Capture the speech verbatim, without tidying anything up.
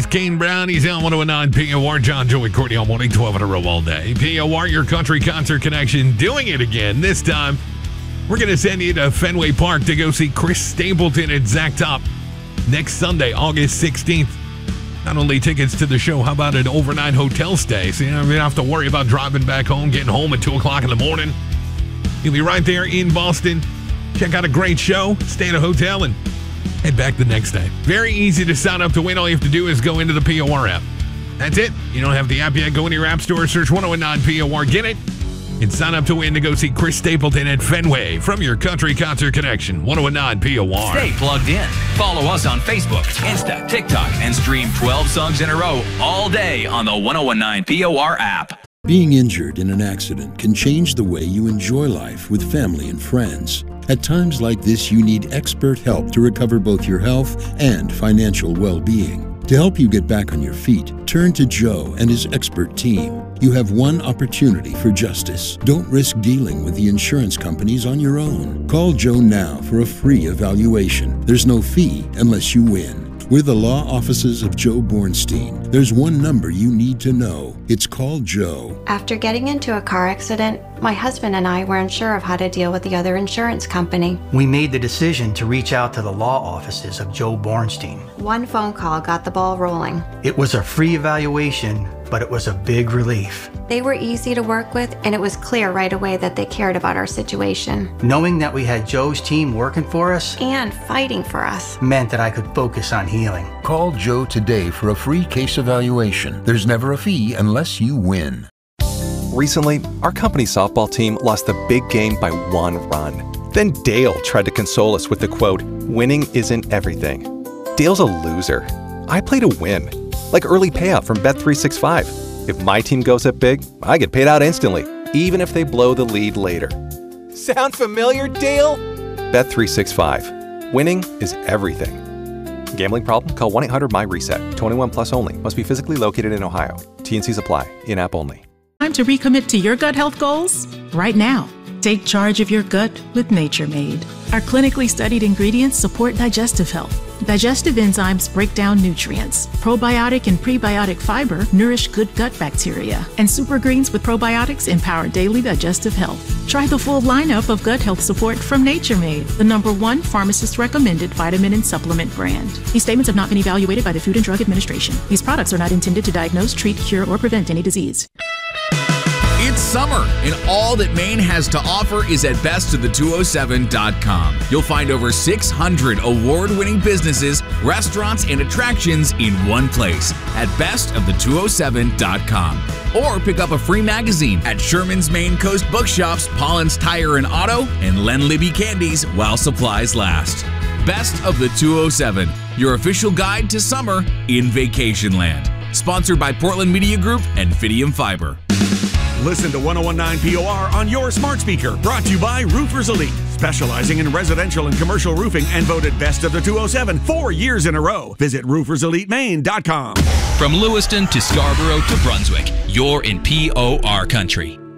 Kane Brown. He's on one oh nine P O R. John, Joey, Courtney on morning, twelve in a row all day. P O R, your country concert connection, doing it again. This time, we're going to send you to Fenway Park to go see Chris Stapleton and Zach Top next Sunday, August sixteenth. Not only tickets to the show, how about an overnight hotel stay? So you don't have to worry about driving back home, getting home at two o'clock in the morning. You'll be right there in Boston. Check out a great show, stay at a hotel, and head back the next day. Very easy to sign up to win. All you have to do is go into the P O R app. That's it. You don't have the app yet? Go into your app store, search one oh nine P O R, get it, and sign up to win to go see Chris Stapleton at Fenway from your country concert connection, one oh nine P O R. Stay plugged in. Follow us on Facebook, Insta, TikTok, and stream twelve songs in a row all day on the one oh nine P O R app. Being injured in an accident can change the way you enjoy life with family and friends. At times like this, you need expert help to recover both your health and financial well-being. To help you get back on your feet, turn to Joe and his expert team. You have one opportunity for justice. Don't risk dealing with the insurance companies on your own. Call Joe now for a free evaluation. There's no fee unless you win. We're the law offices of Joe Bornstein. There's one number you need to know. It's called Joe. After getting into a car accident, my husband and I weren't sure of how to deal with the other insurance company. We made the decision to reach out to the law offices of Joe Bornstein. One phone call got the ball rolling. It was a free evaluation, but it was a big relief. They were easy to work with, and it was clear right away that they cared about our situation. Knowing that we had Joe's team working for us and fighting for us meant that I could focus on healing. Call Joe today for a free case evaluation. There's never a fee unless you win. Recently, our company softball team lost the big game by one run. Then Dale tried to console us with the quote, "Winning isn't everything." Dale's a loser. I play to win. Like early payout from Bet three sixty-five. If my team goes up big, I get paid out instantly, even if they blow the lead later. Sound familiar, Dale? Bet three sixty-five. Winning is everything. Gambling problem? Call one eight hundred M Y reset. twenty-one plus only. Must be physically located in Ohio. T and Cs apply. In-app only. Time to recommit to your gut health goals? Right now. Take charge of your gut with Nature Made. Our clinically studied ingredients support digestive health. Digestive enzymes break down nutrients. Probiotic and prebiotic fiber nourish good gut bacteria. And super greens with probiotics empower daily digestive health. Try the full lineup of gut health support from Nature Made, the number one pharmacist-recommended vitamin and supplement brand. These statements have not been evaluated by the Food and Drug Administration. These products are not intended to diagnose, treat, cure, or prevent any disease. It's summer, and all that Maine has to offer is at best of the two oh seven dot com. You'll find over six hundred award-winning businesses, restaurants, and attractions in one place at best of the two oh seven dot com. Or pick up a free magazine at Sherman's Maine Coast Bookshops, Pollen's Tire and Auto, and Len Libby Candies while supplies last. Best of the two oh seven, your official guide to summer in Vacationland. Sponsored by Portland Media Group and Fidium Fiber. Listen to one oh nine P O R on your smart speaker. Brought to you by Roofers Elite, specializing in residential and commercial roofing and voted best of the two oh seven four years in a row. Visit roofers elite maine dot com. From Lewiston to Scarborough to Brunswick, you're in P O R country.